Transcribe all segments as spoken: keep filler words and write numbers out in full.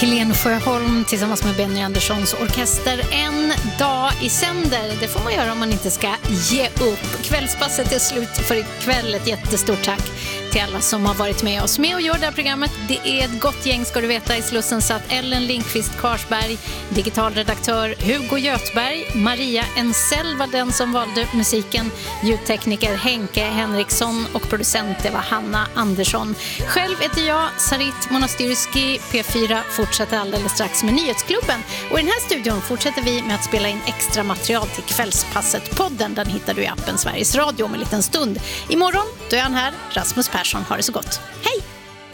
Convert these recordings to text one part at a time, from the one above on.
Helene Sjöholm tillsammans med Benny Anderssons orkester. En dag i sänder. Det får man göra om man inte ska ge upp. Kvällspasset är slut för ikväll. Ett jättestort tack till alla som har varit med oss. Med och gör det här programmet. Det är ett gott gäng, ska du veta. I Slussen satt Ellen Lindqvist Karsberg, digitalredaktör Hugo Göthberg, Maria Ensell var den som valde musiken, ljudtekniker Henke Henriksson och producent det var Hanna Andersson. Själv heter jag Sarit Monastyrski. P fyra fortsätter alldeles strax med Nyhetsklubben. Och i den här studion fortsätter vi med att spela in extra material till Kvällspasset-podden. Den hittar du i appen Sveriges Radio om en liten stund. Imorgon, då är han här, Rasmus Persson. Har det så gott. Hej!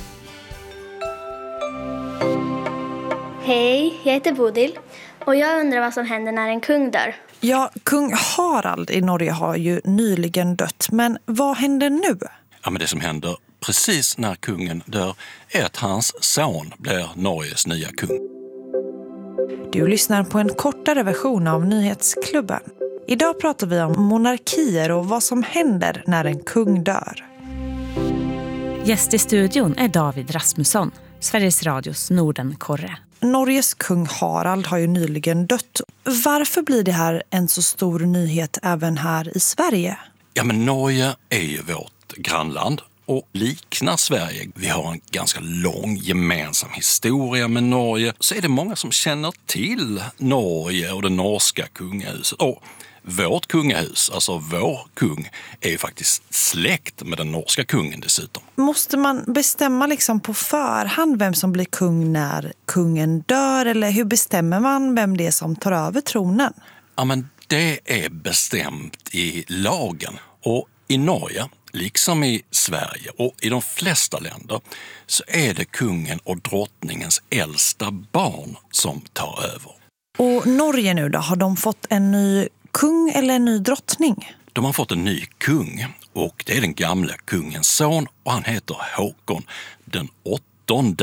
Hej, jag heter Bodil och jag undrar vad som händer när en kung dör. Ja, kung Harald i Norge har ju nyligen dött. Men vad händer nu? Ja, men det som händer precis när kungen dör är att hans son blir Norges nya kung. Du lyssnar på en kortare version av Nyhetsklubben. Idag pratar vi om monarkier och vad som händer när en kung dör. Gäst i studion är David Rasmusson, Sveriges Radios Nordenkorre. Norges kung Harald har ju nyligen dött. Varför blir det här en så stor nyhet även här i Sverige? Ja, men Norge är ju vårt grannland och liknar Sverige. Vi har en ganska lång gemensam historia med Norge. Så är det många som känner till Norge och det norska kungahuset. Och vårt kungahus, alltså vår kung, är ju faktiskt släkt med den norska kungen dessutom. Måste man bestämma liksom på förhand vem som blir kung när kungen dör? Eller hur bestämmer man vem det är som tar över tronen? Ja, men det är bestämt i lagen. Och i Norge, liksom i Sverige och i de flesta länder, så är det kungen och drottningens äldsta barn som tar över. Och Norge nu då, har de fått en ny kung eller en ny drottning? De har fått en ny kung och det är den gamla kungens son och han heter Håkon den åttonde.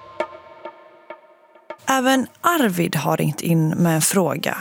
Även Arvid har ringt in med en fråga.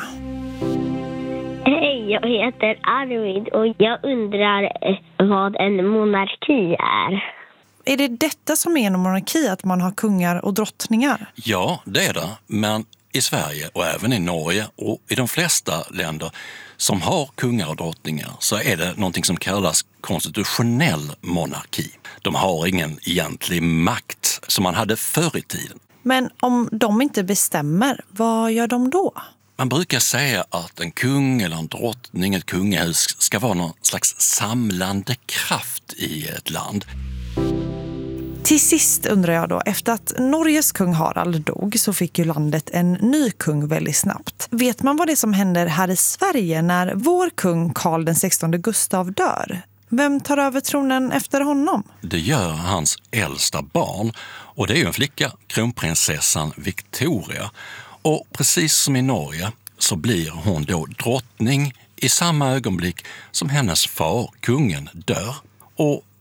Hej, jag heter Arvid och jag undrar vad en monarki är. Är det detta som är en monarki, att man har kungar och drottningar? Ja, det är det. Men i Sverige och även i Norge och i de flesta länder som har kungar och drottningar så är det någonting som kallas konstitutionell monarki. De har ingen egentlig makt som man hade förr i tiden. Men om de inte bestämmer, vad gör de då? Man brukar säga att en kung eller en drottning, ett kungahus, ska vara någon slags samlande kraft i ett land. Till sist undrar jag då, efter att Norges kung Harald dog så fick ju landet en ny kung väldigt snabbt. Vet man vad det är som händer här i Sverige när vår kung Karl den sextonde Gustav dör? Vem tar över tronen efter honom? Det gör hans äldsta barn och det är ju en flicka, kronprinsessan Victoria. Och precis som i Norge så blir hon då drottning i samma ögonblick som hennes far, kungen, dör. Och